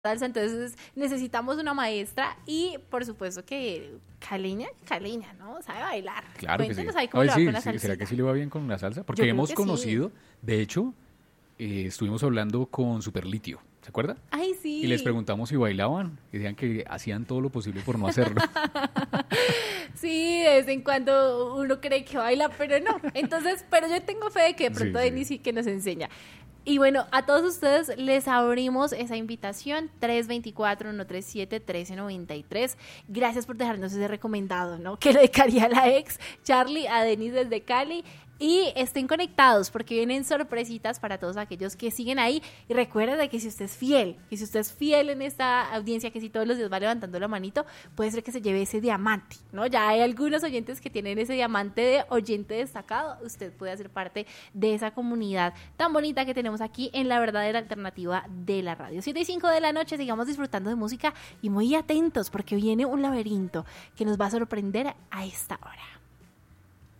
salsa, entonces necesitamos una maestra y por supuesto que Caleña, ¿no? Sabe bailar. Claro que sí. Cuéntenos ahí A cómo ver, le va sí, con la sí, salsa. ¿será que sí le va bien con la salsa? Yo Porque creo hemos que sí. conocido, de hecho, estuvimos hablando con Superlitio, ¿se acuerda? Ay, sí. Y les preguntamos si bailaban y decían que hacían todo lo posible por no hacerlo. Sí, de vez en cuando uno cree que baila, pero no. Entonces, pero yo tengo fe de que de pronto Sí, sí. Denis sí que nos enseña. Y bueno, a todos ustedes les abrimos esa invitación, 324-137-1393. Gracias por dejarnos ese recomendado, ¿no? Que le dedicaría a la ex, Charlie, a Denis desde Cali. Y estén conectados porque vienen sorpresitas para todos aquellos que siguen ahí. Y recuerden de que si usted es fiel, en esta audiencia que si todos los días va levantando la manito, puede ser que se lleve ese diamante, ¿no? Ya hay algunos oyentes que tienen ese diamante de oyente destacado. Usted puede hacer parte de esa comunidad tan bonita que tenemos aquí en la verdadera alternativa de la radio. 7:05 de la noche, sigamos disfrutando de música y muy atentos porque viene un laberinto que nos va a sorprender a esta hora.